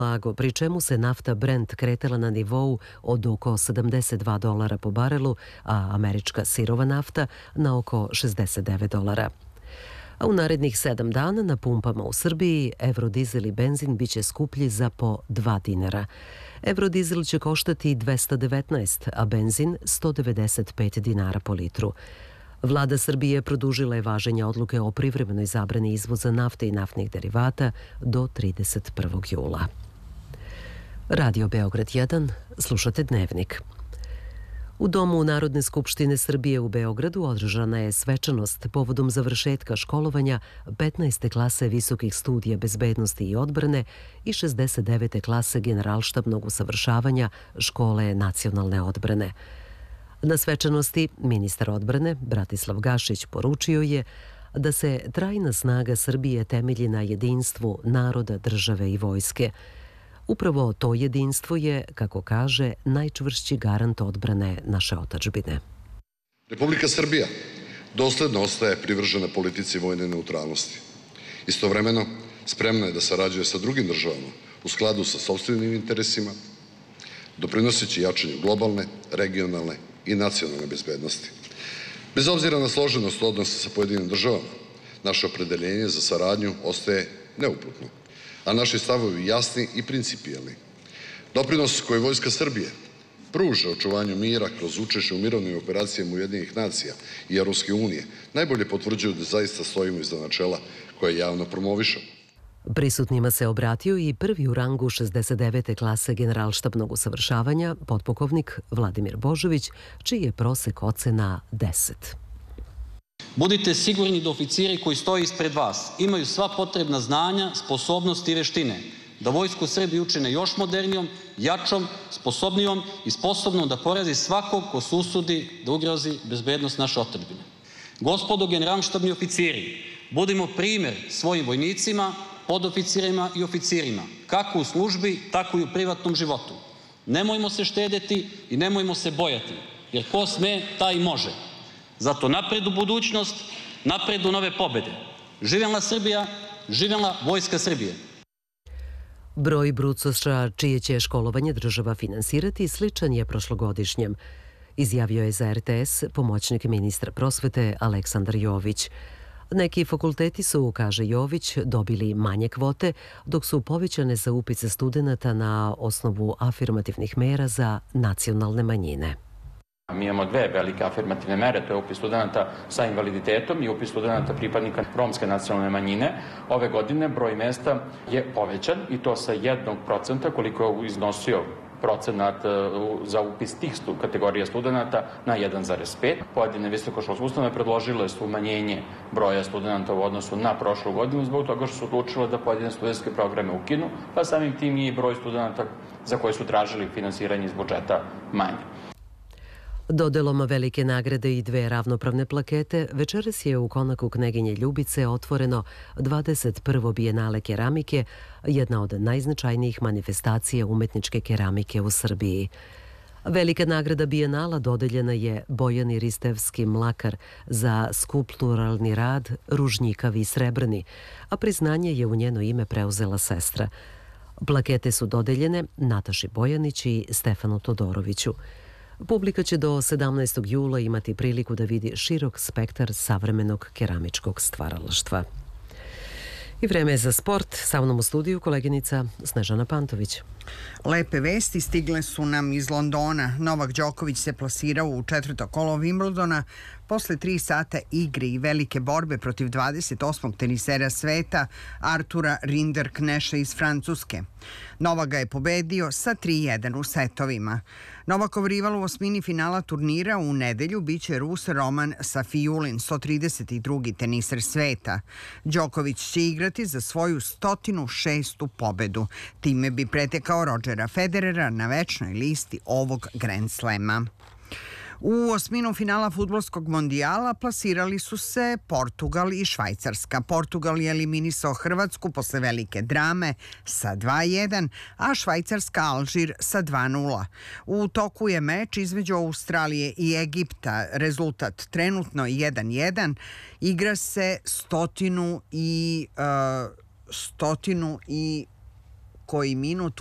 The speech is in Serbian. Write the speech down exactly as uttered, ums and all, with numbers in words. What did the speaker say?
blago, pri čemu se nafta Brent kretala na nivou od oko sedamdeset dva dolara po barelu, a američka sirova nafta na oko šezdeset devet dolara. A u narednih sedam dana na pumpama u Srbiji evrodizel i benzin biće skuplji za po dva dinara. Evrodizel će koštati dvesta devetnaest, a benzin sto devedeset pet dinara po litru. Vlada Srbije produžila je važenje odluke o privremenoj zabrani izvoza nafte i naftnih derivata do trideset prvog jula. Radio Beograd jedan, slušate Dnevnik. U Domu Narodne skupštine Srbije u Beogradu održana je svečanost povodom završetka školovanja petnaeste klase visokih studija bezbednosti i odbrane i šezdeset devete klase generalštabnog usavršavanja škole nacionalne odbrane. Na svečanosti ministar odbrane Bratislav Gašić poručio je da se trajna snaga Srbije temelji na jedinstvu naroda, države i vojske. Upravo to jedinstvo je, kako kaže, najčvršći garant odbrane naše otadžbine. Republika Srbija dosledno ostaje privržena politici vojne neutralnosti. Istovremeno, spremna je da sarađuje sa drugim državama u skladu sa sopstvenim interesima, doprinoseći jačanju globalne, regionalne i nacionalne bezbednosti. Bez obzira na složenost odnosa sa pojedinim državama, naše opredeljenje za saradnju ostaje neuputno, a naši stavovi jasni i principijelni. Doprinos koji Vojska Srbije pruža očuvanju mira kroz učešće u mirovnim operacijama Ujedinjenih nacija i Evropske unije najbolje potvrđuju da zaista stojimo iza načela koje javno promovišemo. Prisutnima se obratio i prvi u rangu šezdeset devete klase generalštabnog usavršavanja, potpukovnik Vladimir Božović, čiji je prosek ocena deset. Budite sigurni da oficiri koji stoje ispred vas imaju sva potrebna znanja, sposobnosti i veštine, da Vojsku Srbije učine još modernijom, jačom, sposobnijom i sposobnom da porazi svakog ko se usudi da ugrozi bezbednost naše otadžbine. Gospodo generalštabni oficiri, budimo primer svojim vojnicima, podoficirima i oficirima, kako u službi, tako i u privatnom životu. Nemojmo se štedeti i nemojmo se bojati, jer ko sme, taj može. Zato napred u budućnost, napred u nove pobede. Živjela Srbija, živjela Vojska Srbije. Broj brucoša čije će školovanje država finansirati sličan je prošlogodišnjem, izjavio je za er te es pomoćnik ministra prosvete Aleksandar Jović. Neki fakulteti su, kaže Jović, dobili manje kvote, dok su povećane za upise studenata na osnovu afirmativnih mera za nacionalne manjine. Mi imamo dve velike afirmativne mere, to je upis studenta sa invaliditetom i upis studenta pripadnika romske nacionalne manjine. Ove godine broj mesta je povećan i to sa jednog procenta koliko je iznosio procenat za upis tih kategorija studenta na jedan zarez pet. Pojedine visokoškolske ustanove predložile su umanjenje broja studenta u odnosu na prošlu godinu zbog toga što su odlučile da pojedine studentske programe ukinu, pa samim tim i broj studenta za koje su tražili finansiranje iz budžeta manje. Dodelom velike nagrade i dve ravnopravne plakete, večeras je u konaku Kneginje Ljubice otvoreno dvadeset prvo bijenale keramike, jedna od najznačajnijih manifestacija umetničke keramike u Srbiji. Velika nagrada bijenala dodeljena je Bojani Ristevski Mlakar za skulpturalni rad Ružnjikavi srebrni, a priznanje je u njeno ime preuzela sestra. Plakete su dodeljene Nataši Bojanić i Stefanu Todoroviću. Publika će do sedamnaestog jula imati priliku da vidi širok spektar savremenog keramičkog stvaralaštva. I vreme je za sport. Sa mnom u studiju koleginica Snežana Pantović. Lepe vesti stigle su nam iz Londona. Novak Đoković se plasirao u četvrto kolo Wimbledona posle tri sata igre i velike borbe protiv dvadeset osmog tenisera sveta Artura Rinderkneša iz Francuske. Novak ga je pobedio sa tri jedan u setovima. Novakov rival u osmini finala turnira u nedelju biće Rus Roman Safijulin, sto trideset drugi teniser sveta. Đoković će igrati za svoju sto šestu pobedu. Time bi pretekao Rodgera Federera na večnoj listi ovog Grand Slema. U osminu finala fudbalskog mondijala plasirali su se Portugal i Švajcarska. Portugal je eliminisao Hrvatsku posle velike drame sa dva jedan, a Švajcarska Alžir sa dva nula. U toku je meč između Australije i Egipta. Rezultat trenutno jedan jedan. Igra se stotinu i... Uh, stotinu i koji minut